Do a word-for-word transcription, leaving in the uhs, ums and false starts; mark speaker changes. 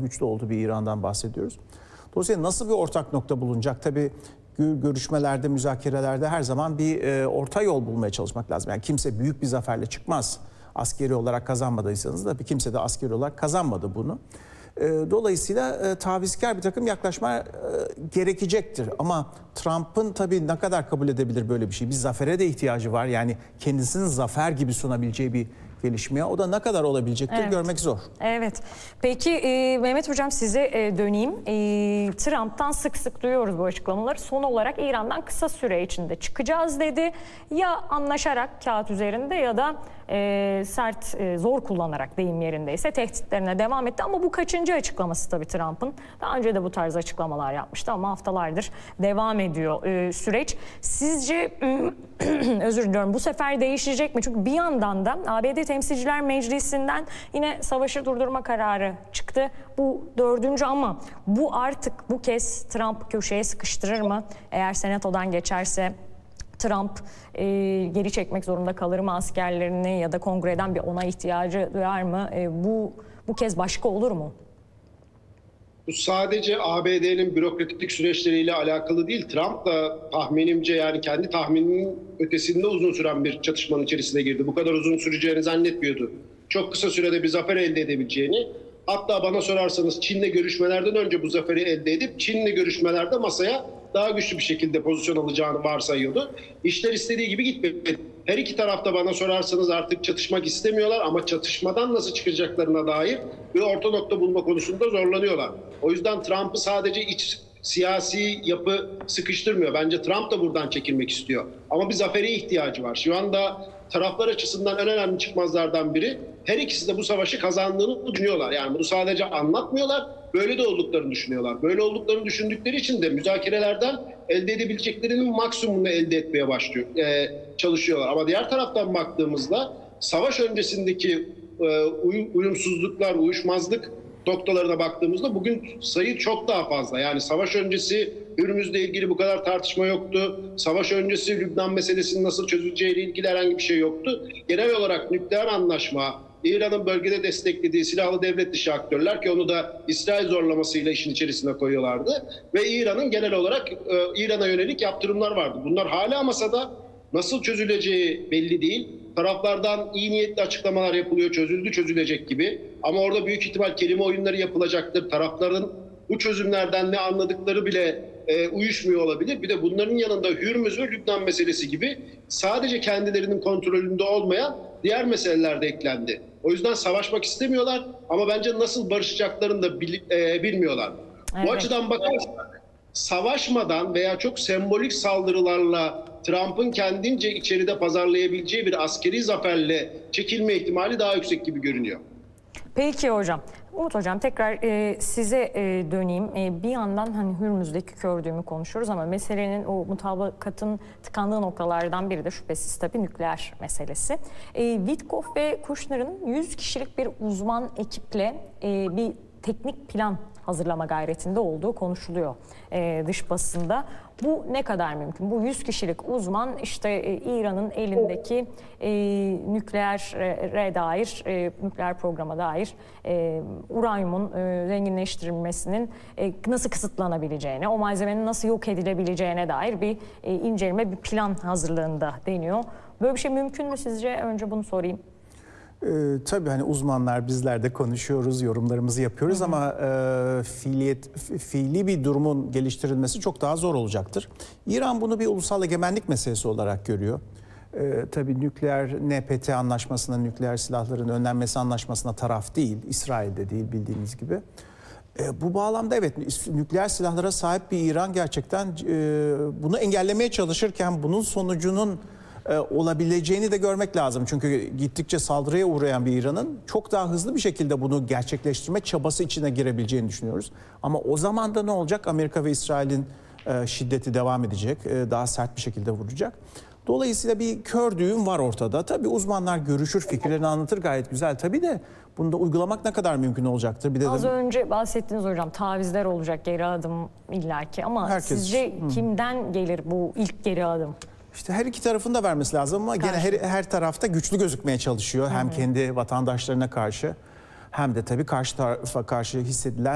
Speaker 1: güçlü olduğu bir İran'dan bahsediyoruz. Dolayısıyla nasıl bir ortak nokta bulunacak? Tabii görüşmelerde, müzakerelerde her zaman bir e, orta yol bulmaya çalışmak lazım. Yani kimse büyük bir zaferle çıkmaz. Askeri olarak kazanmadıysanız da kimse de askeri olarak kazanmadı bunu. Dolayısıyla e, tavizkar bir takım yaklaşma e, gerekecektir. Ama Trump'ın tabii ne kadar kabul edebilir böyle bir şey? Bir zafere de ihtiyacı var. Yani kendisinin zafer gibi sunabileceği bir gelişmeye. O da ne kadar olabilecektir
Speaker 2: evet.
Speaker 1: görmek zor.
Speaker 2: Evet. Peki e, Mehmet Hocam size e, döneyim. E, Trump'tan sık sık duyuyoruz bu açıklamaları. Son olarak İran'dan kısa süre içinde çıkacağız dedi. Ya anlaşarak kağıt üzerinde ya da e, sert, e, zor kullanarak deyim yerindeyse tehditlerine devam etti. Ama bu kaçıncı açıklaması tabii Trump'ın. Daha önce de bu tarz açıklamalar yapmıştı ama haftalardır devam ediyor e, süreç. Sizce özür diliyorum, bu sefer değişecek mi? Çünkü bir yandan da A B D Temsilciler Meclisi'nden yine savaşı durdurma kararı çıktı. Bu dördüncü ama bu artık bu kez Trump köşeye sıkıştırır mı? Eğer Senato'dan geçerse Trump e, geri çekmek zorunda kalır mı askerlerini ya da kongreden bir ona ihtiyacı duyar mı? E, bu bu kez başka olur mu?
Speaker 3: Bu sadece A B D'nin bürokratik süreçleriyle alakalı değil. Trump da tahminimce yani kendi tahmininin ötesinde uzun süren bir çatışmanın içerisine girdi. Bu kadar uzun süreceğini zannetmiyordu. Çok kısa sürede bir zafer elde edebileceğini. Hatta bana sorarsanız Çin'le görüşmelerden önce bu zaferi elde edip Çin'le görüşmelerde masaya daha güçlü bir şekilde pozisyon alacağını varsayıyordu. İşler istediği gibi gitmedi. Her iki tarafta bana sorarsanız artık çatışmak istemiyorlar ama çatışmadan nasıl çıkacaklarına dair bir orta nokta bulma konusunda zorlanıyorlar. O yüzden Trump'ı sadece iç siyasi yapı sıkıştırmıyor. Bence Trump da buradan çekilmek istiyor. Ama bir zafere ihtiyacı var. Şu anda taraflar açısından en önemli çıkmazlardan biri, her ikisi de bu savaşı kazandığını düşünüyorlar. Yani bunu sadece anlatmıyorlar, böyle de olduklarını düşünüyorlar. Böyle olduklarını düşündükleri için de müzakerelerden elde edebileceklerinin maksimumunu elde etmeye başlıyor, e, çalışıyorlar. Ama diğer taraftan baktığımızda savaş öncesindeki e, uyumsuzluklar, uyuşmazlık noktalarına baktığımızda bugün sayı çok daha fazla. Yani savaş öncesi Hürmüz'le ilgili bu kadar tartışma yoktu. Savaş öncesi Lübnan meselesinin nasıl çözüleceğiyle ilgili herhangi bir şey yoktu. Genel olarak nükleer anlaşma, İran'ın bölgede desteklediği silahlı devlet dışı aktörler ki onu da İsrail zorlamasıyla işin içerisine koyuyorlardı. Ve İran'ın genel olarak e, İran'a yönelik yaptırımlar vardı. Bunlar hala masada, nasıl çözüleceği belli değil. Taraflardan iyi niyetli açıklamalar yapılıyor, çözüldü çözülecek gibi. Ama orada büyük ihtimal kelime oyunları yapılacaktır. Tarafların bu çözümlerden ne anladıkları bile e, uyuşmuyor olabilir. Bir de bunların yanında Hürmüz ve Lübnan meselesi gibi sadece kendilerinin kontrolünde olmayan diğer meseleler de eklendi. O yüzden savaşmak istemiyorlar ama bence nasıl barışacaklarını da bil, e, bilmiyorlar. Evet. Bu açıdan bakarsak savaşmadan veya çok sembolik saldırılarla Trump'ın kendince içeride pazarlayabileceği bir askeri zaferle çekilme ihtimali daha yüksek gibi görünüyor.
Speaker 2: Peki hocam. Umut Hocam tekrar e, size e, döneyim. E, bir yandan hani Hürmüz'deki kördüğümü konuşuyoruz ama meselenin o mutabakatın tıkandığı noktalardan biri de şüphesiz tabii nükleer meselesi. E, Witkoff ve Kushner'ın yüz kişilik bir uzman ekiple e, bir teknik plan hazırlama gayretinde olduğu konuşuluyor e, dış basında. Bu ne kadar mümkün? Bu yüz kişilik uzman işte e, İran'ın elindeki e, nükleere dair, e, nükleer programa dair e, uranyumun e, zenginleştirilmesinin e, nasıl kısıtlanabileceğine, o malzemenin nasıl yok edilebileceğine dair bir e, inceleme, bir plan hazırlığında deniyor. Böyle bir şey mümkün mü sizce? Önce bunu sorayım.
Speaker 1: Ee, tabii hani uzmanlar bizler de konuşuyoruz, yorumlarımızı yapıyoruz, hı hı. ama e, fiiliyet, fiili bir durumun geliştirilmesi çok daha zor olacaktır. İran bunu bir ulusal egemenlik meselesi olarak görüyor. Ee, tabii nükleer N P T anlaşmasına, nükleer silahların önlenmesi anlaşmasına taraf değil, İsrail'de değil bildiğiniz gibi. E, bu bağlamda evet nükleer silahlara sahip bir İran gerçekten e, bunu engellemeye çalışırken bunun sonucunun olabileceğini de görmek lazım. Çünkü gittikçe saldırıya uğrayan bir İran'ın çok daha hızlı bir şekilde bunu gerçekleştirme çabası içine girebileceğini düşünüyoruz. Ama o zaman da ne olacak? Amerika ve İsrail'in şiddeti devam edecek. Daha sert bir şekilde vuracak. Dolayısıyla bir kör düğüm var ortada. Tabii uzmanlar görüşür, fikirlerini anlatır gayet güzel. Tabii de bunu da uygulamak ne kadar mümkün olacaktır? Bir de
Speaker 2: Az
Speaker 1: de...
Speaker 2: önce bahsettiniz hocam, tavizler olacak, geri adım illaki ama Herkes... sizce Hı. kimden gelir bu ilk geri adım?
Speaker 1: İşte her iki tarafın da vermesi lazım ama gene her, her tarafta güçlü gözükmeye çalışıyor. Hem kendi vatandaşlarına karşı hem de tabii karşı tarafa karşı hissedilen